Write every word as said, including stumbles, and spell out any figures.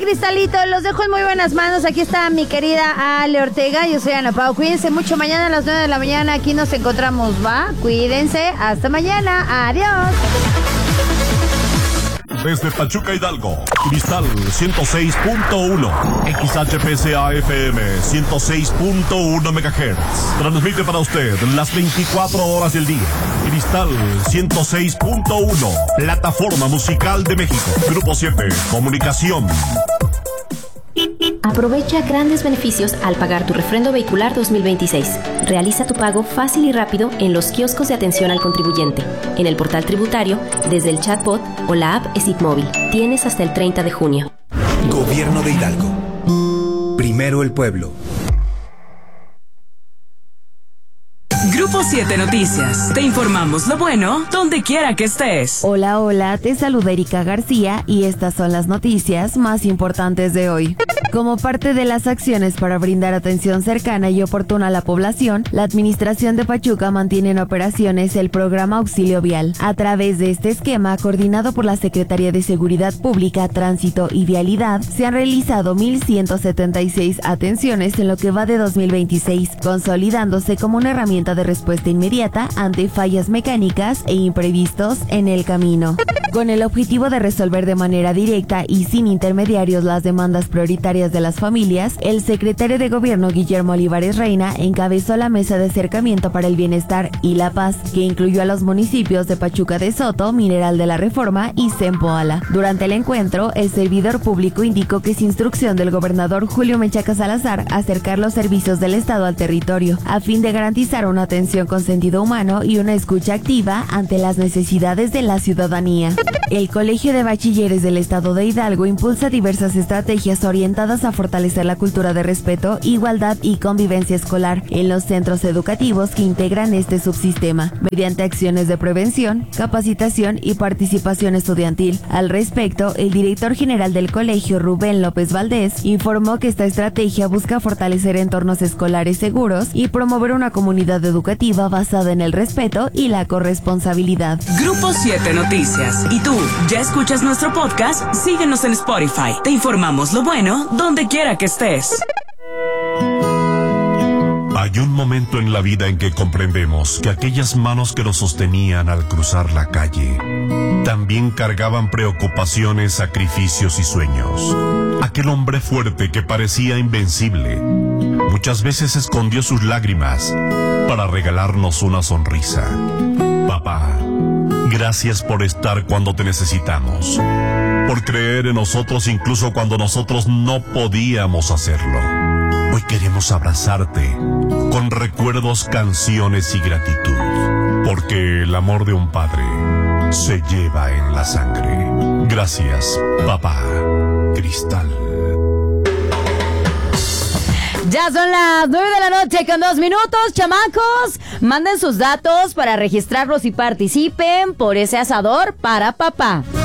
Cristalito, los dejo en muy buenas manos. Aquí está mi querida Ale Ortega. Yo soy Ana Pau. Cuídense mucho. Mañana a las nueve de la mañana aquí nos encontramos, ¿va? Cuídense. Hasta mañana. Adiós. Desde Pachuca, Hidalgo, Cristal ciento seis punto uno, X H P C A F M ciento seis punto uno megahertz. Transmite para usted las veinticuatro horas del día. Cristal ciento seis punto uno, plataforma musical de México. Grupo siete, comunicación. Aprovecha grandes beneficios al pagar tu refrendo vehicular dos mil veintiséis. Realiza tu pago fácil y rápido en los kioscos de atención al contribuyente, en el portal tributario, desde el chatbot o la app E S I T Móvil. Tienes hasta el treinta de junio. Gobierno de Hidalgo. Primero el pueblo. Grupo siete Noticias. Te informamos lo bueno donde quiera que estés. Hola, hola, te saluda Erika García y estas son las noticias más importantes de hoy. Como parte de las acciones para brindar atención cercana y oportuna a la población, la Administración de Pachuca mantiene en operaciones el programa Auxilio Vial. A través de este esquema, coordinado por la Secretaría de Seguridad Pública, Tránsito y Vialidad, se han realizado mil ciento setenta y seis atenciones en lo que va de dos mil veintiséis, consolidándose como una herramienta de respuesta inmediata ante fallas mecánicas e imprevistos en el camino. Con el objetivo de resolver de manera directa y sin intermediarios las demandas prioritarias de las familias, el secretario de Gobierno Guillermo Olivares Reina encabezó la mesa de acercamiento para el bienestar y la paz, que incluyó a los municipios de Pachuca de Soto, Mineral de la Reforma y Zempoala. Durante el encuentro, el servidor público indicó que es instrucción del gobernador Julio Menchaca Salazar acercar los servicios del Estado al territorio, a fin de garantizar una atención con sentido humano y una escucha activa ante las necesidades de la ciudadanía. El Colegio de Bachilleres del Estado de Hidalgo impulsa diversas estrategias orientadas a fortalecer la cultura de respeto, igualdad y convivencia escolar en los centros educativos que integran este subsistema, mediante acciones de prevención, capacitación y participación estudiantil. Al respecto, el director general del colegio, Rubén López Valdés, informó que esta estrategia busca fortalecer entornos escolares seguros y promover una comunidad educativa basada en el respeto y la corresponsabilidad. Grupo siete Noticias. ¿Y tú, ya escuchas nuestro podcast? Síguenos en Spotify. Te informamos lo bueno donde quiera que estés. Hay un momento en la vida en que comprendemos que aquellas manos que nos sostenían al cruzar la calle también cargaban preocupaciones, sacrificios y sueños. Aquel hombre fuerte que parecía invencible muchas veces escondió sus lágrimas para regalarnos una sonrisa. Papá, gracias por estar cuando te necesitamos, por creer en nosotros incluso cuando nosotros no podíamos hacerlo. Hoy queremos abrazarte con recuerdos, canciones y gratitud, porque el amor de un padre se lleva en la sangre. Gracias, papá. Cristal. Ya son las nueve de la noche con dos minutos, chamacos. Manden sus datos para registrarlos y participen por ese asador para papá.